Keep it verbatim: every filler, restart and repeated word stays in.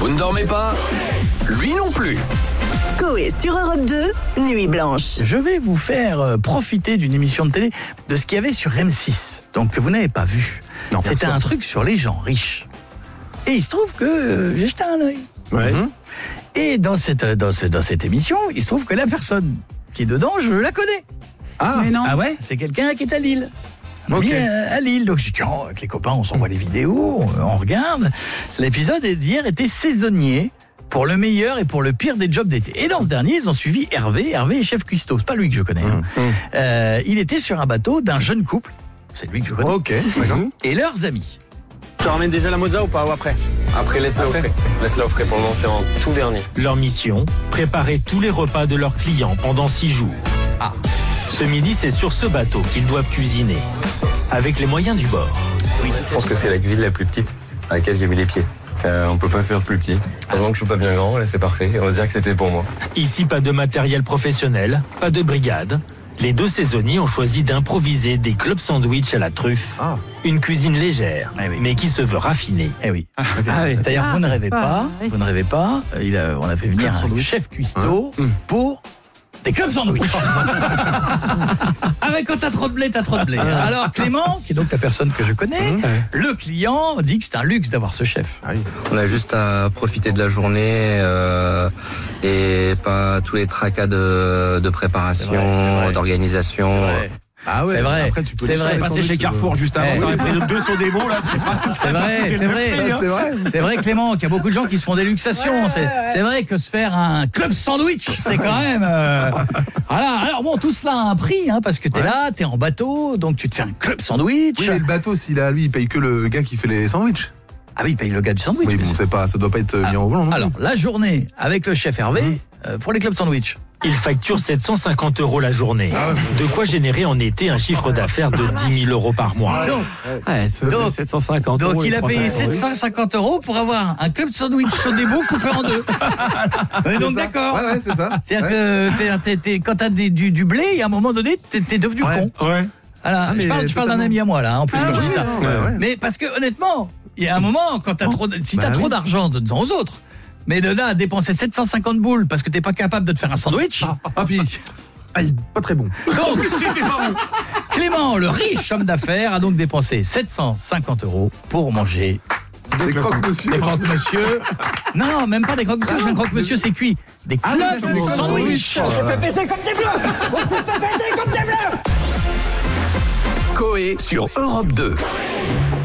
Vous ne dormez pas? Lui non plus. Coé sur Europe deux, Nuit Blanche. Je vais vous faire euh, profiter d'une émission de télé de ce qu'il y avait sur M six, donc que vous n'avez pas vu. Non, C'était personne. un truc sur les gens riches. Et il se trouve que euh, j'ai jeté un œil. Ouais. Mhm. Et dans cette, dans, ce- dans cette émission, il se trouve que la personne qui est dedans, je la connais. Ah, Mais non. Ah ouais? C'est quelqu'un qui est à Lille. Un ami, Ok. euh, à Lille. Donc je dis, tiens, avec les copains, on s'envoie les vidéos, on, on regarde. L'épisode d'hier était saisonnier pour le meilleur et pour le pire des jobs d'été. Et dans ce dernier, ils ont suivi Hervé. Hervé est chef cuistot. C'est pas lui que je connais. hein. Euh, il était sur un bateau d'un jeune couple. C'est lui que je connais. ok, d'accord. Et leurs amis. Tu ramènes déjà la mozza ou pas, ou après? Après, laisse-la au Après. frais. Laisse-la au frais pour le lancer en tout dernier. Leur mission, préparer tous les repas de leurs clients pendant six jours. Ah. Ce midi, c'est sur ce bateau qu'ils doivent cuisiner, avec les moyens du bord. Je pense que c'est la grille la plus petite à laquelle j'ai mis les pieds. Euh, on peut pas faire plus petit. Heureusement que je suis pas bien grand, là c'est parfait. On va dire que c'était pour moi. Ici, pas de matériel professionnel, pas de brigade. Les deux saisonniers ont choisi d'improviser des clubs sandwich à la truffe. Ah. Une cuisine légère, Eh oui. mais qui se veut raffinée. Eh oui. C'est-à-dire, Ah, vous ne rêvez c'est pas- pas, oui. vous ne rêvez pas. euh, Il a, on a fait venir un chef cuistot pour des clubs sandwich. Ah ouais, quand t'as trop de blé, t'as trop de blé. Alors Clément, qui est donc la personne que je connais, le client dit que c'est un luxe d'avoir ce chef. On a juste à profiter de la journée euh, et pas tous les tracas de, de préparation, C'est vrai, c'est vrai. d'organisation. C'est vrai. Ah ouais, C'est vrai, après, tu peux c'est laisser vrai. les Passer sandwichs, chez tu Carrefour veux. juste avant, Eh, t'aurais oui. pris le deux sur des bons, là, c'est pas C'est vrai, c'est vrai. C'est vrai. C'est vrai, Clément, qu'il y a beaucoup de gens qui se font des luxations. C'est c'est vrai que se faire un club sandwich, c'est quand même. euh, Voilà. Alors bon, tout cela a un prix, hein, parce que t'es Ouais. là, t'es en bateau, donc tu te fais un club sandwich. Oui, mais le bateau, s'il a lui, il paye que le gars qui fait les sandwichs. Ah oui, il paye le gars du sandwich. Oui, bien bon, sûr. c'est pas, ça doit pas être mis en volant, non? Alors, la journée avec le chef Hervé euh, pour les clubs sandwich. Ils facturent sept cent cinquante euros la journée. De quoi générer en été un chiffre d'affaires de dix mille euros par mois. Donc, donc, sept cent cinquante donc euros il et a trois payé euros. sept cent cinquante euros pour avoir un club sandwich sur des bouts coupé en deux. On est donc C'est ça. d'accord. Ouais, ouais, c'est ça. C'est-à-dire Ouais. que t'es, t'es, t'es- quand t'as des- du, du blé, à un moment donné, t'es, t'es devenu Ouais. con. Ouais. Voilà. Ah, mais je parle, je parle d'un totalement. ami à moi là, en plus Ah, quand je oui, dis ça. non, ouais, ouais. Mais parce que honnêtement, il y a un moment quand t'as trop, de- si t'as Bah trop oui. d'argent, donne-en aux autres. Mais de là à dépenser sept cent cinquante boules parce que t'es pas capable de te faire un sandwich. Ah, puis. Ah, il- pas très bon. Donc, Clément, le riche homme d'affaires, a donc dépensé sept cent cinquante euros pour manger Des croque-monsieur. des croque-monsieur. Non, non, même pas des croque-monsieur, parce qu'un croque-monsieur c'est cuit. Des Ah, clubs mais c'est des clubs sandwich. Coé sur Europe deux.